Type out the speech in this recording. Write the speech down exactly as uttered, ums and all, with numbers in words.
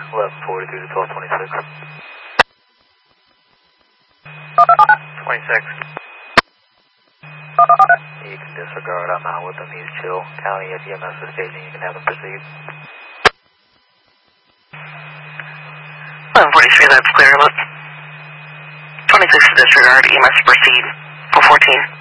eleven forty-three to twelve twenty-six. twenty-six. You can disregard, I'm out with him, he's chill. County at E M S is staging, you can have him proceed. eleven forty-three, that's clear. twenty-six to disregard, E M S proceed. four fourteen.